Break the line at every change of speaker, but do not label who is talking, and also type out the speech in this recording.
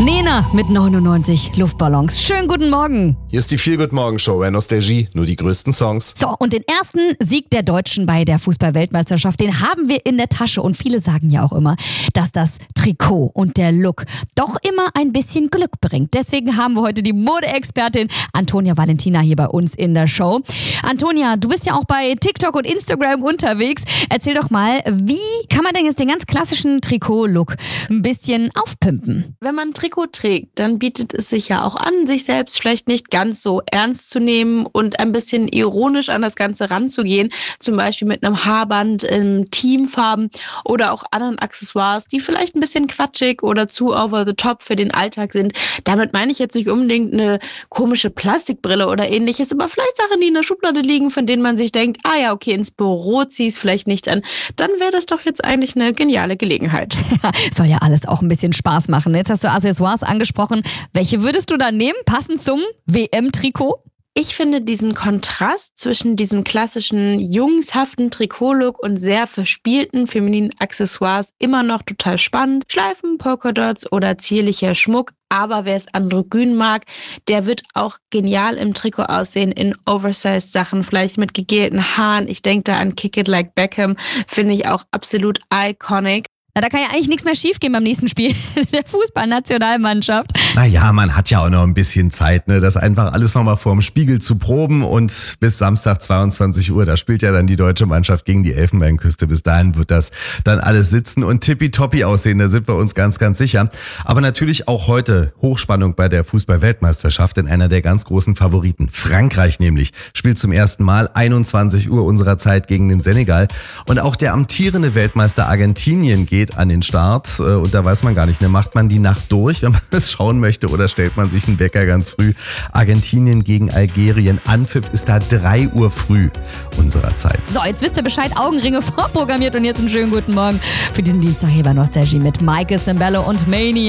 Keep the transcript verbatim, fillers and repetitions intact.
Nena mit neunundneunzig Luftballons. Schönen guten Morgen.
Hier ist die Feel-Good-Morgen-Show bei Nostalgie. Nur die größten Songs.
So, und den ersten Sieg der Deutschen bei der Fußball-Weltmeisterschaft, den haben wir in der Tasche. Und viele sagen ja auch immer, dass das Trikot und der Look doch immer ein bisschen Glück bringt. Deswegen haben wir heute die Modeexpertin Antonia Valentina hier bei uns in der Show. Antonia, du bist ja auch bei TikTok und Instagram unterwegs. Erzähl doch mal, wie kann man denn jetzt den ganz klassischen Trikot-Look ein bisschen aufpimpen?
Wenn man ein Trikot trägt, dann bietet es sich ja auch an, sich selbst vielleicht nicht ganz so ernst zu nehmen und ein bisschen ironisch an das Ganze ranzugehen. Zum Beispiel mit einem Haarband in Teamfarben oder auch anderen Accessoires, die vielleicht ein bisschen quatschig oder zu over the top für den Alltag sind. Damit meine ich jetzt nicht unbedingt eine komische Plastikbrille oder ähnliches, aber vielleicht Sachen, die in der Schublade liegen, von denen man sich denkt, ah ja, okay, ins Büro zieh es vielleicht nicht an. Dann wäre das doch jetzt eigentlich eine geniale Gelegenheit.
Soll ja alles auch ein bisschen Spaß machen. Jetzt hast du Accessoires angesprochen. Welche würdest du dann nehmen, passend zum W M-Trikot?
Ich finde diesen Kontrast zwischen diesem klassischen jungshaften Trikotlook und sehr verspielten femininen Accessoires immer noch total spannend. Schleifen, Polkadots oder zierlicher Schmuck. Aber wer es androgyn mag, der wird auch genial im Trikot aussehen in Oversized Sachen, vielleicht mit gegelten Haaren. Ich denke da an Kick It Like Beckham, finde ich auch absolut iconic.
Na, da kann ja eigentlich nichts mehr schiefgehen beim nächsten Spiel der Fußballnationalmannschaft.
Naja, man hat ja auch noch ein bisschen Zeit, ne, das einfach alles nochmal vorm Spiegel zu proben und bis Samstag zweiundzwanzig Uhr, da spielt ja dann die deutsche Mannschaft gegen die Elfenbeinküste. Bis dahin wird das dann alles sitzen und tippitoppi aussehen, da sind wir uns ganz, ganz sicher. Aber natürlich auch heute Hochspannung bei der Fußball-Weltmeisterschaft in einer der ganz großen Favoriten. Frankreich nämlich spielt zum ersten Mal einundzwanzig Uhr unserer Zeit gegen den Senegal. Und auch der amtierende Weltmeister Argentinien geht an den Start und da weiß man gar nicht, ne, macht man die Nacht durch, wenn man es schauen möchte, oder stellt man sich einen Wecker ganz früh. Argentinien gegen Algerien, Anpfiff ist da drei Uhr früh unserer Zeit.
So, jetzt wisst ihr Bescheid, Augenringe vorprogrammiert und jetzt einen schönen guten Morgen für diesen Dienstag hier bei Nostalgie mit Maike Sembello und Mani.